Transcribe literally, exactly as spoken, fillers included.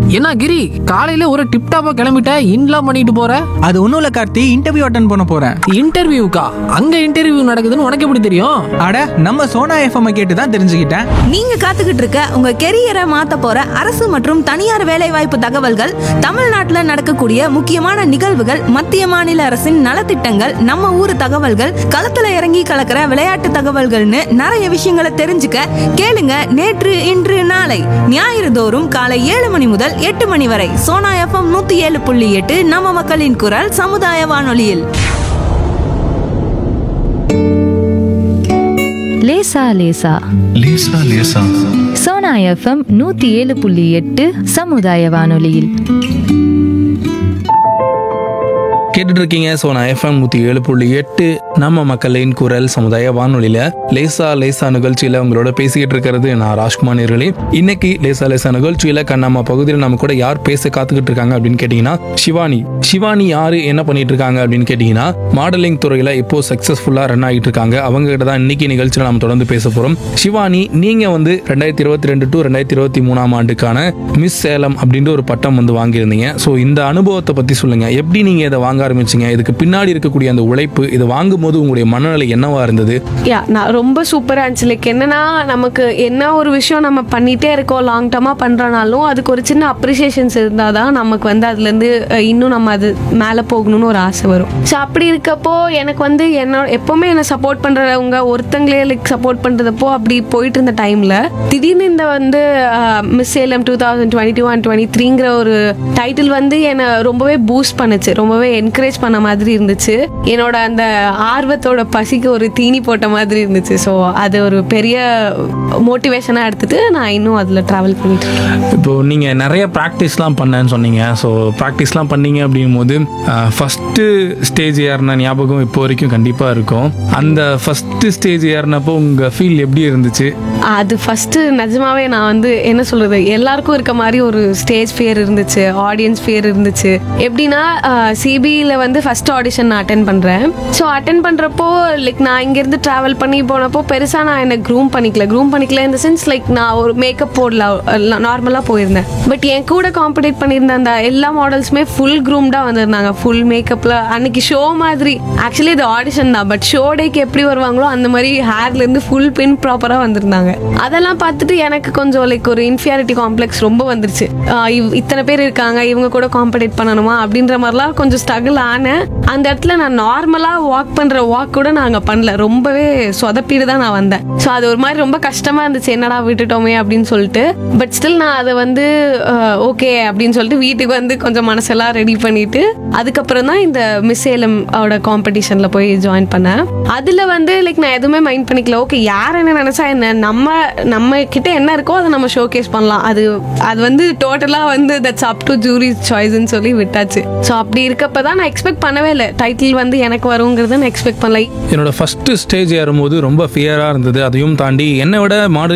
என்ன கிரி, காலையில ஒரு டிப் டாப்பா கிளம்பிட்ட, இன்லாம் பண்ணிட்டு போற? அது ஒன்றும் இல்லை கார்த்தி, இன்டர்வியூ அட்டன் பண்ண போகிறேன். இன்டர்வியூக்கா? அங்க இன்டர்வியூ நடக்குதுன்னு உனக்கு எப்படி தெரியும்? அட, நம்ம சோனா எஃப்எம் கேட்டு தான் தெரிஞ்சுக்கிட்டேன். நீங்க காத்துக்கிட்டு இருக்க உங்க கெரியரை மாத்த போற அரசு மற்றும் தனியார் வேலைவாய்ப்பு தகவல்கள், தமிழ்நாட்டுல நடக்கக்கூடிய முக்கியமான நிகழ்வுகள், மத்திய மாநில அரசின் நலத்திட்டங்கள், நம்ம ஊர் தகவல்கள், களத்துல இறங்கி கலக்கிற விளையாட்டு தகவல்கள்னு நிறைய விஷயங்களை தெரிஞ்சுக்க கேளுங்க. நேற்று இன்று நாளை ஞாயிறு தோறும் காலை ஏழு மணி முதல் எட்டு மணி வரை சோனா எஃப்எம் நூத்தி ஏழு புள்ளி எட்டு நம்ம மக்களின் குரல் சமுதாய வானொலியில். லேசா லேசா லேசா லேசா சோனா எஃப்எம் நூத்தி ஏழு புள்ளி எட்டு சமுதாய வானொலியில். கேட்டுட்டு இருக்கீங்க சோனா எஃப்எம் நூற்றி ஏழு புள்ளி எட்டு நம்ம மக்களின் குரல் சமுதாய வானொலியில் லேசா லேசா நிகழ்ச்சியில் உங்களோட பேசிக்கிட்டு இருக்கிறது நான் ராஜ்குமார் நேர்களே. இன்னைக்கு லேசா லேசா நிகழ்ச்சியில் கண்ணம்மா பகுதியில் நம்ம கூட யார் பேச காத்துக்கிட்டு இருக்காங்க அப்படின்னு கேட்டிங்கன்னா சிவானி. சிவானி யாரு, என்ன பண்ணிட்டு இருக்காங்க அப்படின்னு கேட்டிங்கன்னா மாடலிங் துறையில் இப்போ சக்ஸஸ்ஃபுல்லாக ரன் ஆகிட்டு இருக்காங்க. அவங்க கிட்ட தான் இன்னைக்கு நிகழ்ச்சியில் நம்ம தொடர்ந்து பேச போகிறோம். சிவானி, நீங்கள் வந்து ரெண்டாயிரத்தி இருபத்தி ரெண்டு டு ரெண்டாயிரத்தி இருபத்தி மூணாம் ஆண்டுக்கான மிஸ் சேலம் அப்படின்ற ஒரு பட்டம் வந்து வாங்கியிருந்தீங்க. ஸோ இந்த அனுபவத்தை பற்றி சொல்லுங்கள். எப்படி நீங்கள் இதை வாங்க ஆரம்பிச்சிங்க? இதுக்கு பின்னாடி இருக்கக்கூடிய அந்த உழைப்பு, இது வாங்கும் போது உங்களுடைய மனநிலை என்னவா இருந்தது? யா நான் ரொம்ப சூப்பராக இருந்துச்சு. லைக் என்னன்னா, நமக்கு என்ன ஒரு விஷயம் நம்ம பண்ணிகிட்டே இருக்கோம், லாங் டர்மாக பண்ணுறனாலும் அதுக்கு ஒரு சின்ன அப்ரிசியேஷன்ஸ் இருந்தால் தான் நமக்கு வந்து அதுலேருந்து இன்னும் நம்ம அது மேலே போகணும்னு ஒரு ஆசை வரும். ஸோ அப்படி இருக்கப்போ எனக்கு வந்து என்ன எப்போவுமே என்னை சப்போர்ட் பண்ணுறவங்க ஒருத்தங்களே லைக் சப்போர்ட் பண்ணுறதப்போ அப்படி போயிட்டு இருந்த டைமில் திடீர்னு இந்த வந்து miss Salem two thousand twenty two and twenty த்ரீங்கிற ஒரு டைட்டில் வந்து என்னை ரொம்பவே பூஸ்ட் பண்ணுச்சு, ரொம்பவே என்கரேஜ் பண்ண மாதிரி இருந்துச்சு. என்னோட அந்த ஆர்வத்தோட பசிக்கு ஒரு தீனி போட்ட மாதிரி இருந்துச்சு. ஸோ அது ஒரு பெரிய மோட்டிவேஷனாக எடுத்துட்டு நான் இன்னும் அதில் ட்ராவல் பண்ணிட்டு இருக்கேன். இப்போ நீங்கள் நிறைய ப்ராக்டிஸ்லாம் பண்ணேன்னு சொன்னீங்க. ஸோ ப்ராக்டிஸ்லாம் பண்ணீங்க அப்படிங்கும் போது ஃபஸ்ட்டு ஸ்டேஜ் ஏறின ஞாபகம் இப்போ வரைக்கும் கண்டிப்பாக இருக்கும். அந்த ஃபஸ்ட்டு ஸ்டேஜ் ஏறினப்போ உங்கள் ஃபீல் எப்படி இருந்துச்சு? அது ஃபஸ்ட்டு நிஜமாவே நான் வந்து என்ன சொல்கிறது, எல்லாருக்கும் இருக்க மாதிரி ஒரு ஸ்டேஜ் ஃபியர் இருந்துச்சு, ஆடியன்ஸ் ஃபியர் இருந்துச்சு. எப்படின்னா சிபியில் வந்து ஃபஸ்ட் ஆடிஷன் நான் அட்டென்ட் பண்ணுறேன். ஸோ அட்டென்ட் பண்ணுறப்போ லைக் நான் இங்கேருந்து ட்ராவல் பண்ணி போனப்போ பெருசாக நான் என்னை க்ரூம் பண்ணிக்கல க்ரூம் பண்ணிக்கல இந்த சென்ஸ் லைக் நான் ஒரு மேக்கப் போடல, நார்மலாக போயிருந்தேன். பட் என் கூட காம்படேட் பண்ணியிருந்த அந்த எல்லா மாடல்ஸுமே ஃபுல் க்ரூம்டாக வந்திருந்தாங்க, ஃபுல் மேக்கப்பில். அன்னைக்கு ஷோ மாதிரி, ஆக்சுவலி இது ஆடிஷன் தான், பட் ஷோ டேக்கு எப்படி வருவாங்களோ அந்த மாதிரி ஹேர்லேருந்து ஃபுல் பின் ப்ராப்பராக வந்திருந்தாங்க. அதெல்லாம் பார்த்துட்டு எனக்கு கொஞ்சம் லைக் ஒரு இன்ஃபியாரிட்டி காம்ப்ளெக்ஸ் ரொம்ப வந்துருச்சு. இத்தனை பேர் இருக்காங்க, இவங்க கூட காம்படேட் பண்ணணுமா அப்படின்ற மாதிரிலாம் கொஞ்சம் ஸ்ட்ரகிள் ஆனேன். அந்த இடத்துல நான் நார்மலாக வாக் பண்ணுற வாக் கூட நான் அங்கே பண்ணல, ரொம்பவே சொதப்பிட்டு தான் நான் வந்தேன். ஸோ அது ஒரு மாதிரி ரொம்ப கஷ்டமாக இருந்துச்சு, என்னடா விட்டுட்டோமே அப்படின்னு சொல்லிட்டு. பட் ஸ்டில் நான் அதை வந்து ஓகே அப்படின்னு சொல்லிட்டு வீட்டுக்கு வந்து கொஞ்சம் மனசெல்லாம் ரெடி பண்ணிட்டு அதுக்கப்புறம் தான் இந்த மிஸ் சேலம் ஓட காம்படிஷனில் போய் ஜாயின் பண்ணேன். அதில் வந்து லைக் நான் எதுவுமே மைண்ட் பண்ணிக்கல. ஓகே, யார் என்ன நினச்சா என்ன, நம்ம நம்ம கிட்ட என்ன இருக்கோ அதை நம்ம ஷோ கேஸ் பண்ணலாம். அது அது வந்து டோட்டலாக வந்து தட்ஸ் அப் டு ஜூரி சாய்ஸ்ன்னு சொல்லி விட்டாச்சு. ஸோ அப்படி இருக்கப்போ தான் நான் எக்ஸ்பெக்ட் பண்ணவே இல்லை டைட்டில் வந்து எனக்கு வருங்கிறத நான் எக்ஸ்பெக்ட் பண்ணல. என்னோட ஃபர்ஸ்ட் ஸ்டேஜ் ஏறும்போது ரொம்ப ஃபியராக இருந்தது. அதையும் தாண்டி என்னை விட மாடல்